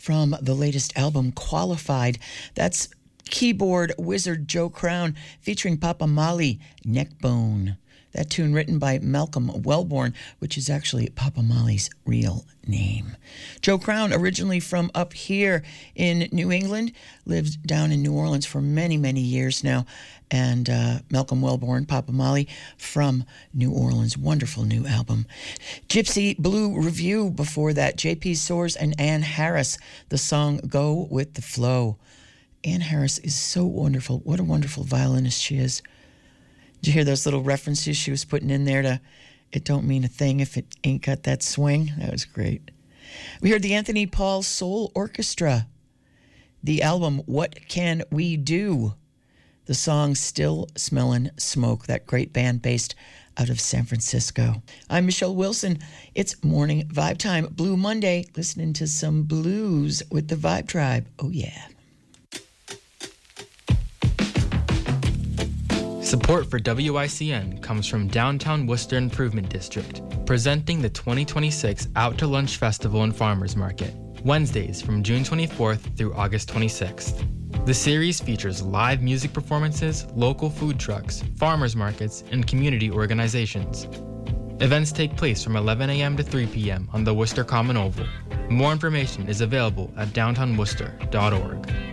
from the latest album, Qualified. That's keyboard wizard Joe Crown featuring Papa Mali, Neckbone. That tune written by Malcolm Wellborn, which is actually Papa Mali's real name. Joe Crown, originally from up here in New England, lived down in New Orleans for many, many years now. And Malcolm Wellborn, Papa Mali from New Orleans. Wonderful new album. Gypsy Blue Review before that. J.P. Soares and Ann Harris. The song Go With The Flow. Ann Harris is so wonderful. What a wonderful violinist she is. Did you hear those little references she was putting in there to "It don't mean a thing if it ain't got that swing"? That was great. We heard the Anthony Paul Soul Orchestra. The album What Can We Do? The song Still Smellin' Smoke, that great band based out of San Francisco. I'm Michelle Wilson. It's Morning Vibe Time. Blue Monday, listening to some blues with the Vibe Tribe. Oh, yeah. Support for WICN comes from Downtown Worcester Improvement District, presenting the 2026 Out to Lunch Festival and Farmers Market, Wednesdays from June 24th through August 26th. The series features live music performances, local food trucks, farmers markets, and community organizations. Events take place from 11 a.m. to 3 p.m. on the Worcester Common Oval. More information is available at downtownworcester.org.